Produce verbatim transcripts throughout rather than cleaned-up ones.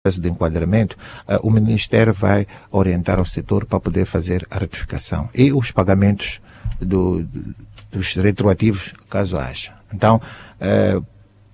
de enquadramento, uh, o Ministério vai orientar o setor para poder fazer a retificação e os pagamentos do, dos retroativos, caso haja. Então, uh,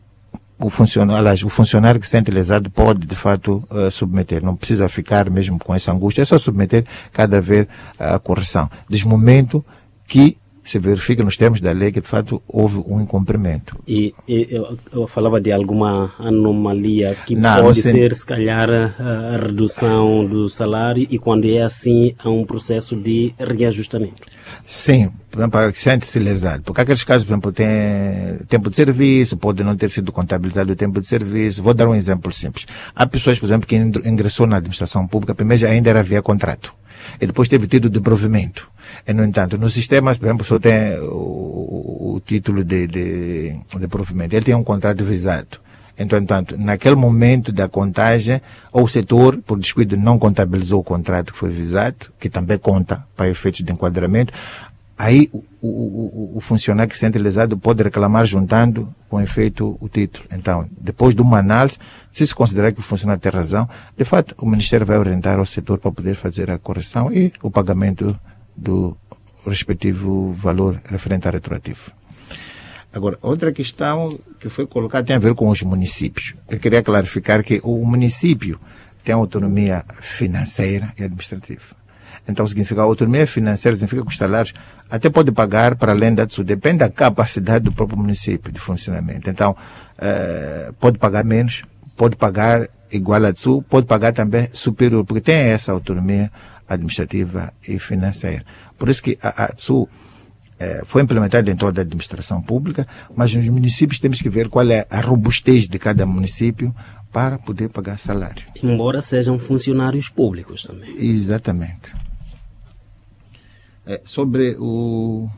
o funcionário, o funcionário que se sente lesado pode, de fato, uh, submeter. Não precisa ficar mesmo com essa angústia, é só submeter cada vez a correção. Desde o momento que se verifica nos termos da lei que, de fato, houve um incumprimento. E, e eu, eu falava de alguma anomalia que não, pode não ser, se calhar, a, a redução do salário, e quando é assim, há um processo de reajustamento. Sim, por exemplo, sente-se lesado. Porque aqueles casos, por exemplo, tem tempo de serviço, pode não ter sido contabilizado o tempo de serviço. Vou dar um exemplo simples. Há pessoas, por exemplo, que ingressou na administração pública, primeiro já ainda era via contrato. E depois teve tido de provimento. E, no entanto, no sistema, por exemplo, só tem o, o título de, de, de provimento. Ele tem um contrato visado. Então, entanto, naquele momento da contagem, ou o setor, por descuido, não contabilizou o contrato que foi visado, que também conta para efeitos de enquadramento. Aí, o, o, o funcionário que se sente lesado pode reclamar juntando com efeito o título. Então, depois de uma análise, se se considerar que o funcionário tem razão, de fato, o Ministério vai orientar ao setor para poder fazer a correção e o pagamento do respectivo valor referente a retroativo. Agora, outra questão que foi colocada tem a ver com os municípios. Eu queria clarificar que o município tem autonomia financeira e administrativa. Então, significa a autonomia financeira significa que os salários até pode pagar para além da T S U. Depende da capacidade do próprio município de funcionamento. Então, eh, pode pagar menos, pode pagar igual a T S U, pode pagar também superior, porque tem essa autonomia administrativa e financeira. Por isso que a, a T S U eh, foi implementada em toda a administração pública, mas nos municípios temos que ver qual é a robustez de cada município para poder pagar salário. Embora sejam funcionários públicos também. Exatamente. É, sobre o...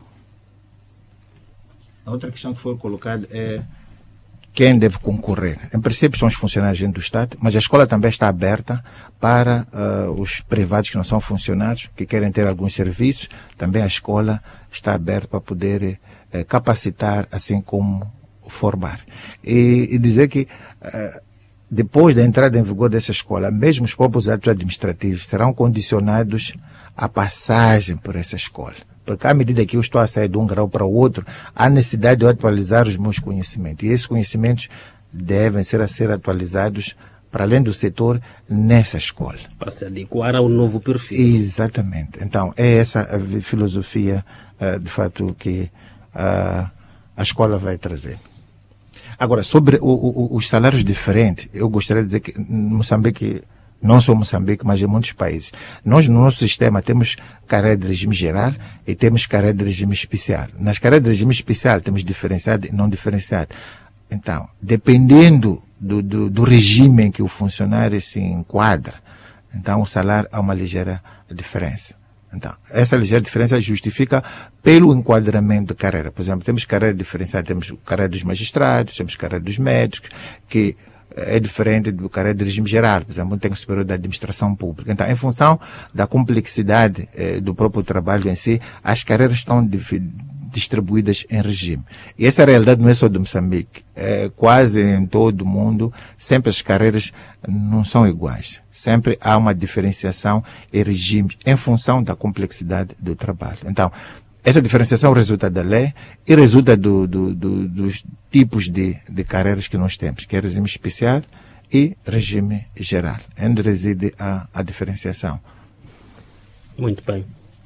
A outra questão que foi colocada é quem deve concorrer. Em princípio são os funcionários do Estado, mas a escola também está aberta para uh, os privados que não são funcionários, que querem ter alguns serviços. Também a escola está aberta para poder uh, capacitar, assim como formar. E, e dizer que uh, depois da entrada em vigor dessa escola, mesmo os próprios atos administrativos serão condicionados à passagem por essa escola. Porque à medida que eu estou a sair de um grau para o outro, há necessidade de eu atualizar os meus conhecimentos. E esses conhecimentos devem ser a ser atualizados para além do setor nessa escola. Para se adequar ao novo perfil. Exatamente. Então, é essa a filosofia, uh, de fato, que uh, a escola vai trazer. Agora, sobre o, o, os salários diferentes, eu gostaria de dizer que Moçambique, não só Moçambique, mas em muitos países, nós no nosso sistema temos carreira de regime geral e temos carreira de regime especial. Nas carreiras de regime especial temos diferenciado e não diferenciado. Então, dependendo do, do, do regime em que o funcionário se enquadra, então o salário há uma ligeira diferença. Então, essa ligeira diferença justifica pelo enquadramento de carreira. Por exemplo, temos carreira diferenciada, temos carreira dos magistrados, temos carreira dos médicos, que é diferente do carreira de regime geral, por exemplo, um técnico superior da administração pública. Então, em função da complexidade eh, do próprio trabalho em si, as carreiras estão distribuídas em regime. E essa realidade não é só de Moçambique. É, quase em todo o mundo, sempre as carreiras não são iguais. Sempre há uma diferenciação em regime em função da complexidade do trabalho. Então, essa diferenciação resulta da lei e resulta do, do, do, dos tipos de, de carreiras que nós temos, que é regime especial e regime geral, onde reside a, a diferenciação. Muito bem.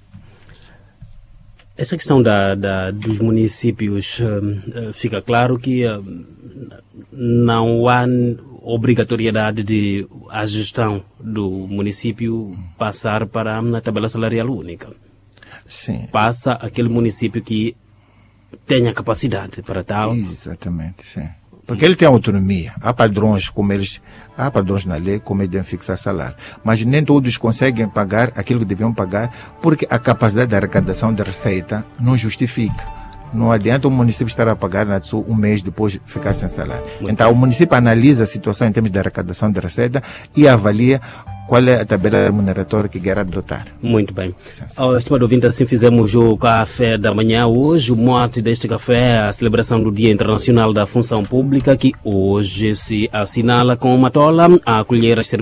Essa questão da, da, dos municípios, uh, uh, fica claro que uh, não há obrigatoriedade de a gestão do município passar para a tabela salarial única. Sim. Passa aquele município que tenha capacidade para tal. Exatamente, sim. Porque ele tem autonomia. Há padrões como eles, há padrões na lei como eles devem fixar salário. Mas nem todos conseguem pagar aquilo que deviam pagar porque a capacidade de arrecadação de receita não justifica. Não adianta o município estar a pagar na T S U um mês depois ficar sem salário. Então o município analisa a situação em termos de arrecadação de receita e avalia qual é a tabela remuneratória que quer adotar. Muito bem. Oh, estimado ouvinte, assim fizemos o café da manhã hoje. O mote deste café é a celebração do Dia Internacional da Função Pública, que hoje se assinala com uma tola a acolher as